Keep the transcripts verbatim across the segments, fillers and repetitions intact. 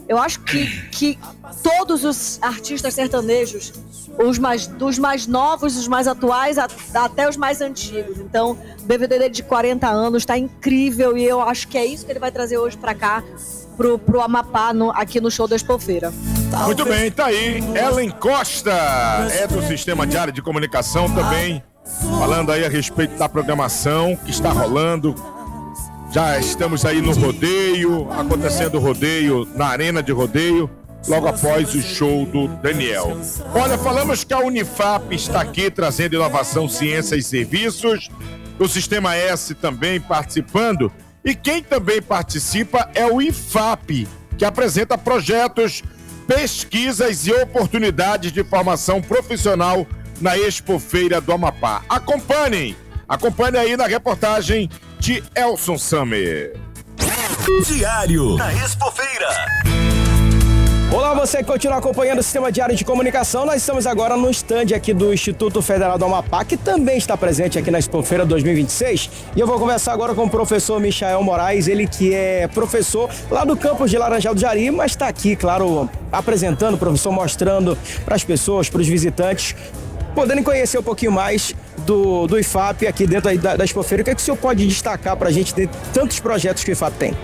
Eu acho que, que todos os artistas sertanejos, os mais, dos mais novos, os mais atuais, a, até os mais antigos. Então, o D V D dele de quarenta anos está incrível e eu acho que é isso que ele vai trazer hoje para cá, pro, pro Amapá, no, aqui no show da Expofeira. Muito bem, tá aí. Ellen Costa é do Sistema Diário de Comunicação também, falando aí a respeito da programação que está rolando. Já estamos aí no rodeio, acontecendo o rodeio na Arena de Rodeio, logo após o show do Daniel. Olha, falamos que a Unifap está aqui trazendo inovação, ciência e serviços, o Sistema S também participando, e quem também participa é o I F A P, que apresenta projetos, pesquisas e oportunidades de formação profissional na Expofeira do Amapá. Acompanhem, acompanhem aí na reportagem de Elson Samer. Diário da Expofeira. Olá, você que continua acompanhando o Sistema Diário de Comunicação. Nós estamos agora no stand aqui do Instituto Federal do Amapá, que também está presente aqui na Expofeira dois mil e vinte e seis. E eu vou conversar agora com o professor Michael Moraes, ele que é professor lá do campus de Laranjal do Jari, mas está aqui, claro, apresentando, professor, mostrando para as pessoas, para os visitantes, poderem conhecer um pouquinho mais do, do I F A P aqui dentro da, da Expofeira. O que é que o senhor pode destacar para a gente de tantos projetos que o I F A P tem?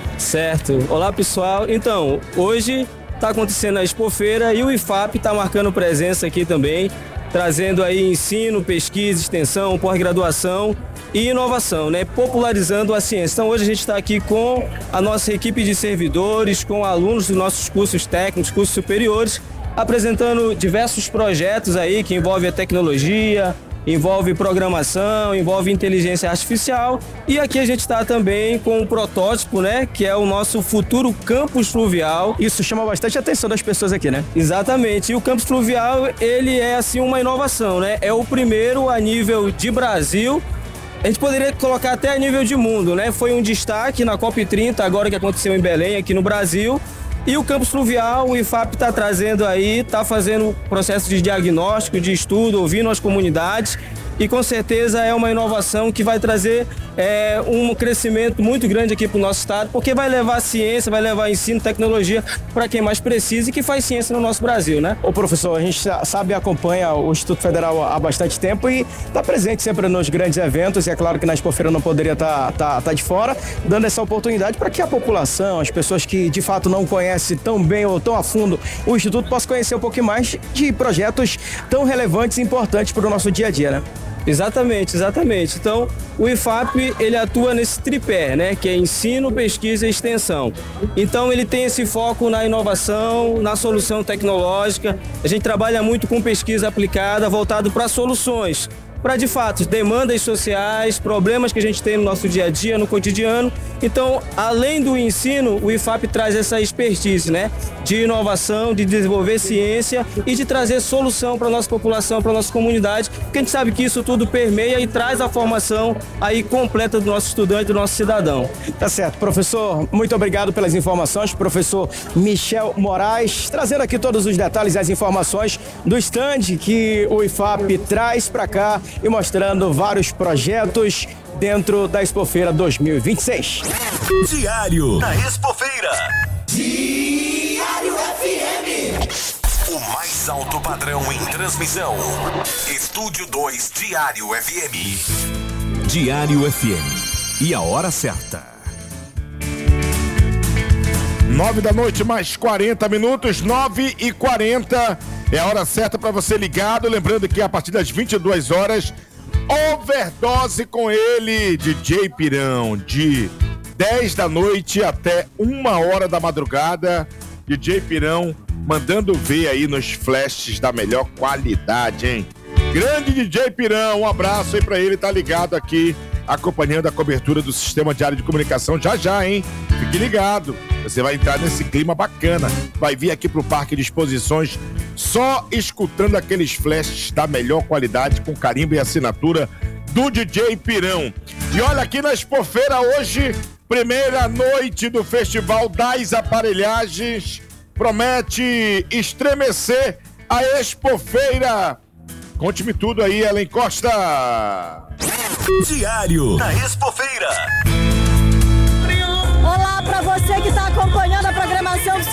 Certo. Olá, pessoal. Então, hoje está acontecendo a Expofeira e o I F A P está marcando presença aqui também, trazendo aí ensino, pesquisa, extensão, pós-graduação e inovação, né? Popularizando a ciência. Então, hoje a gente está aqui com a nossa equipe de servidores, com alunos dos nossos cursos técnicos, cursos superiores, apresentando diversos projetos aí que envolvem a tecnologia, envolve programação, envolve inteligência artificial. E aqui a gente está também com um protótipo, né, que é o nosso futuro campus fluvial. Isso chama bastante a atenção das pessoas aqui, né? Exatamente. E o campus fluvial, ele é assim uma inovação, né? É o primeiro a nível de Brasil. A gente poderia colocar até a nível de mundo, né? Foi um destaque na COP trinta, agora que aconteceu em Belém, aqui no Brasil. E o campus fluvial, o I F A P está trazendo aí, está fazendo processo de diagnóstico, de estudo, ouvindo as comunidades. E com certeza é uma inovação que vai trazer é, um crescimento muito grande aqui para o nosso estado, porque vai levar ciência, vai levar ensino, tecnologia para quem mais precisa e que faz ciência no nosso Brasil, né? Ô professor, a gente sabe e acompanha o Instituto Federal há bastante tempo e está presente sempre nos grandes eventos, e é claro que na Expofeira não poderia estar tá, tá, tá de fora, dando essa oportunidade para que a população, as pessoas que de fato não conhecem tão bem ou tão a fundo o Instituto, possam conhecer um pouquinho mais de projetos tão relevantes e importantes para o nosso dia a dia, né? Exatamente, exatamente. Então, o I F A P, ele atua nesse tripé, né, que é ensino, pesquisa e extensão. Então, ele tem esse foco na inovação, na solução tecnológica. A gente trabalha muito com pesquisa aplicada, voltado para soluções, para, de fato, demandas sociais, problemas que a gente tem no nosso dia a dia, no cotidiano. Então, além do ensino, o I F A P traz essa expertise, né, de inovação, de desenvolver ciência e de trazer solução para a nossa população, para a nossa comunidade, porque a gente sabe que isso tudo permeia e traz a formação aí completa do nosso estudante, do nosso cidadão. Tá certo. Professor, muito obrigado pelas informações. Professor Michael Moraes, trazendo aqui todos os detalhes e as informações do stand que o I F A P traz para cá e mostrando vários projetos dentro da Expofeira dois mil e vinte e seis. Diário da Expofeira. Diário F M. O mais alto padrão em transmissão. Estúdio dois Diário F M. Diário F M. E a hora certa. Nove da noite, mais quarenta minutos, nove e quarenta. É a hora certa para você ligado. Lembrando que a partir das vinte e duas horas, Overdose com ele, D J Pirão, de dez da noite até uma hora da madrugada. D J Pirão mandando ver aí nos flashes da melhor qualidade, hein? Grande D J Pirão, um abraço aí pra ele, tá ligado aqui, acompanhando a cobertura do Sistema Diário de Comunicação já já, hein? Fique ligado, você vai entrar nesse clima bacana, vai vir aqui pro Parque de Exposições só escutando aqueles flashes da melhor qualidade com carimbo e assinatura do D J Pirão. E olha, aqui na Expofeira hoje, primeira noite do Festival das Aparelhagens, promete estremecer a Expofeira. Conte-me tudo aí, Ellen Costa. Diário da Expofeira. Olá para você que está acompanhando a programação